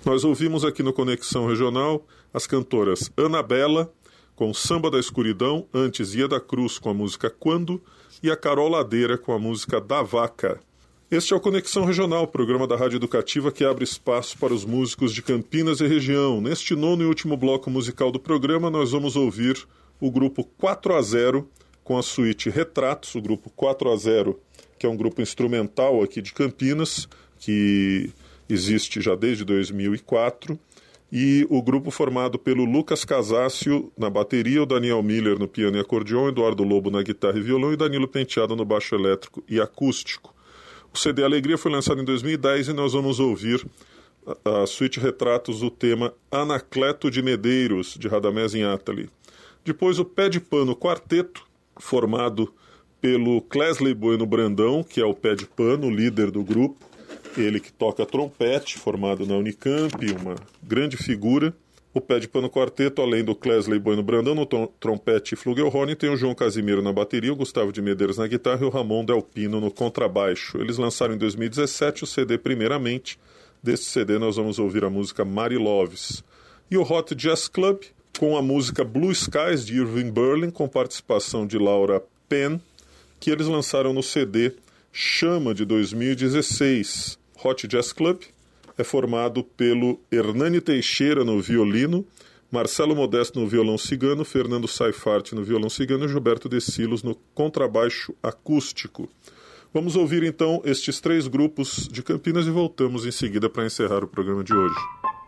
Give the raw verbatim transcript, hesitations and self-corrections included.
Nós ouvimos aqui no Conexão Regional as cantoras Anabela, com Samba da Escuridão, antes Ia da Cruz com a música Quando, e a Carol Ladeira com a música Da Vaca. Este é o Conexão Regional, programa da Rádio Educativa que abre espaço para os músicos de Campinas e região. Neste nono e último bloco musical do programa, nós vamos ouvir o grupo quatro a zero com a suíte Retratos, o grupo quatro a zero, que é um grupo instrumental aqui de Campinas, que existe já desde dois mil e quatro, e o grupo formado pelo Lucas Casácio na bateria, o Daniel Miller no piano e acordeon, Eduardo Lobo na guitarra e violão e Danilo Penteado no baixo elétrico e acústico. O C D Alegria foi lançado em dois mil e dez e nós vamos ouvir a, a suíte Retratos do tema Anacleto de Medeiros, de Radamés Inátali. Depois o Pé de Pano Quarteto, formado pelo Clesley Bueno Brandão, que é o Pé de Pano, líder do grupo, ele que toca trompete, formado na Unicamp, uma grande figura. O Pé de Pano Quarteto, além do Clesley Bueno Brandão no trompete e flugelhorn, tem o João Casimiro na bateria, o Gustavo de Medeiros na guitarra e o Ramon Del Pino no contrabaixo. Eles lançaram em dois mil e dezessete o C D Primeiramente. Deste C D nós vamos ouvir a música Mary Loves. E o Hot Jazz Club, com a música Blue Skies, de Irving Berlin, com participação de Laura Penn, que eles lançaram no C D Chama, de dois mil e dezesseis. Hot Jazz Club é formado pelo Hernani Teixeira no violino, Marcelo Modesto no violão cigano, Fernando Saifart no violão cigano e Gilberto De Silos no contrabaixo acústico. Vamos ouvir então estes três grupos de Campinas e voltamos em seguida para encerrar o programa de hoje.